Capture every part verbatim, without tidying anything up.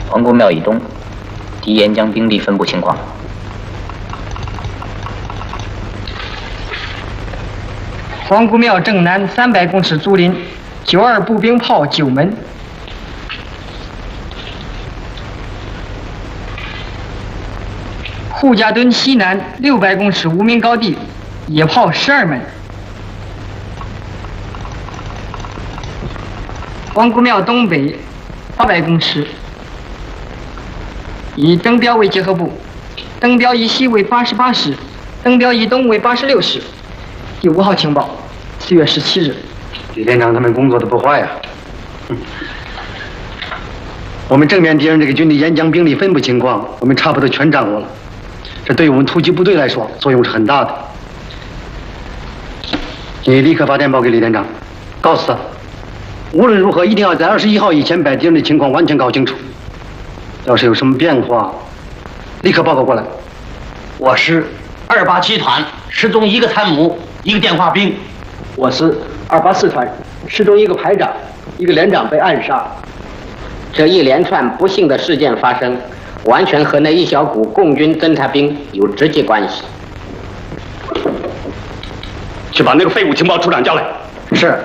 皇姑庙以东，敌沿江兵力分布情况。 皇姑庙正南三百公尺竹林，九二步兵炮九门。护家墩西南六百公尺无名高地，野炮十二门。皇姑庙东北八百公尺，以登标为结合部，登标以西为八十八师，登标以东为八十六师。第五号情报，四月十七日。 李连长他们工作的不坏呀、嗯。我们正面敌人这个军队沿江兵力分布情况，我们差不多全掌握了。这对于我们突击部队来说，作用是很大的。你立刻发电报给李连长，告诉他，无论如何一定要在二十一号以前把敌人的情况完全搞清楚。要是有什么变化，立刻报告过来。 我是二八七团失踪一个参谋，一个电话兵。 我是二八四团失踪一个排长，一个连长被暗杀。 这一连串不幸的事件发生，完全和那一小股共军侦察兵有直接关系。 去把那个废物情报处长叫来。 是。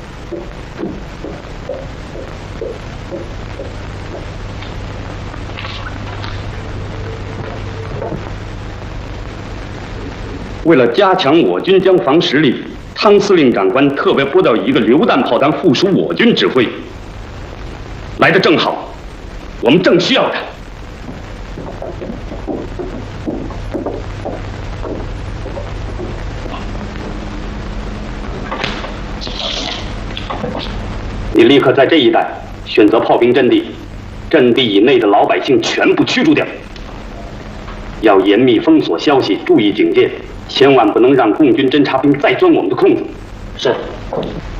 为了加强我军江防实力，汤司令长官特别拨调一个榴弹炮团附属我军指挥，来得正好，我们正需要他。你立刻在这一带选择炮兵阵地，阵地以内的老百姓全部驱逐掉。要严密封锁消息，注意警戒，千万不能让共军侦察兵再钻我们的空子。 是。